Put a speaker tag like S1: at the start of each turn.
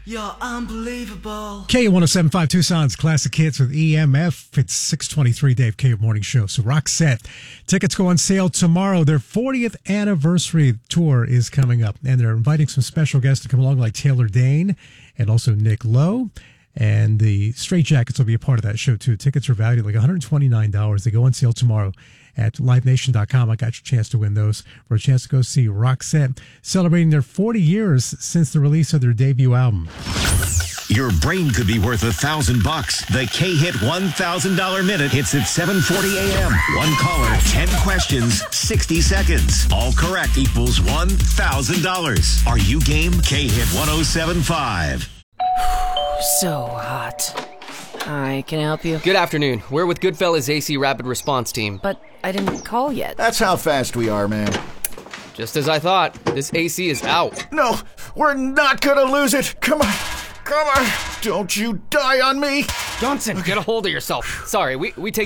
S1: You're unbelievable.
S2: K107.5 Tucson's Classic Hits with EMF. It's 6:23 Dave K Morning Show. So Roxette. Tickets go on sale tomorrow. Their 40th anniversary tour is coming up. And they're inviting some special guests to come along like Taylor Dane and also Nick Lowe. And the Straight Jackets will be a part of that show too. Tickets are valued like $129. They go on sale tomorrow at livenation.com. I got your chance to win those for a chance to go see Roxette celebrating their 40 years since the release of their debut album.
S3: Your brain could be worth $1,000. The K-Hit $1,000 Minute hits at 7:40 a.m. One caller, 10 questions, 60 seconds. All correct equals $1,000. Are you game? K-Hit 107.5.
S4: So hot. Hi, can I help you?
S5: Good afternoon. We're with Goodfellas AC Rapid Response Team.
S4: But I didn't call yet.
S6: That's how fast we are, man.
S5: Just as I thought, this AC is out.
S6: No, we're not gonna lose it. Come on. Come on. Don't you die on me.
S5: Johnson, get a hold of yourself. Sorry, we take